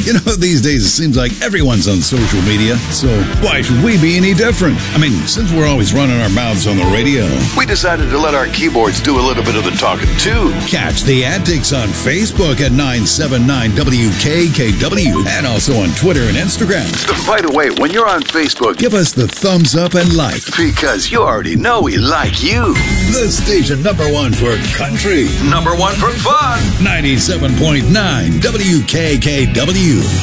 You know, these days it seems like everyone's on social media, so why should we be any different? I mean, since we're always running our mouths on the radio, we decided to let our keyboards do a little bit of the talking, too. Catch the antics on Facebook at 979WKKW and also on Twitter and Instagram. By the way, when you're on Facebook, give us the thumbs up and like. Because you already know we like you. The station #1 for country. #1 for fun. 97.9 WKKW.